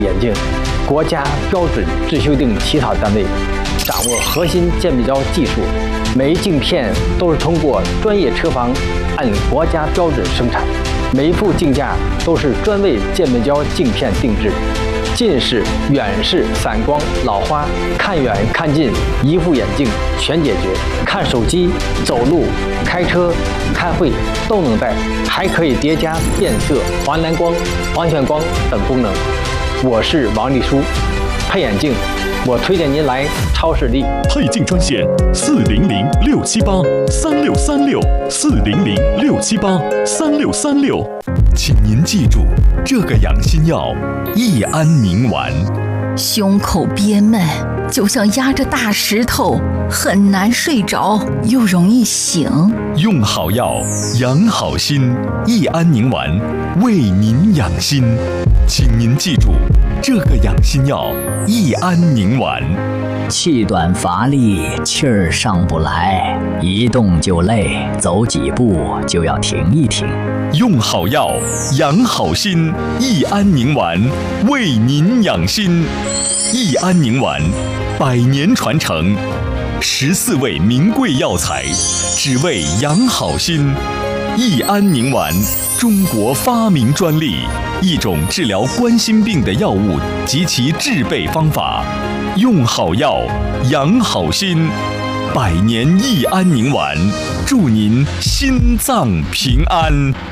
眼镜国家标准制修订起草单位，掌握核心鉴别胶技术，每一镜片都是通过专业车房按国家标准生产，每一副镜架都是专为鉴别胶镜片定制。近视、远视、散光、老花，看远看近，一副眼镜全解决。看手机、走路、开车、开会都能戴，还可以叠加变色、防蓝光、防眩光等功能。我是王立书，配眼镜，我推荐您来超视力。 配镜专线400-678-3636，400-678-3636。请您记住，这个养心药益安宁丸。 胸口憋闷，就像压着大石头，很难睡着，又容易醒。 用好药，养好心，益安宁丸为您养心。请您记住，这个养心药益安宁丸。 气短乏力，气儿上不来，一动就累，走几步就要停一停。 用好药，养好心，益安宁丸为您养心。益安宁丸100年传承，14味名贵药材，只为养好心。益安宁丸，中国发明专利，一种治疗冠心病的药物及其制备方法。用好药，养好心，100年益安宁丸，祝您心脏平安。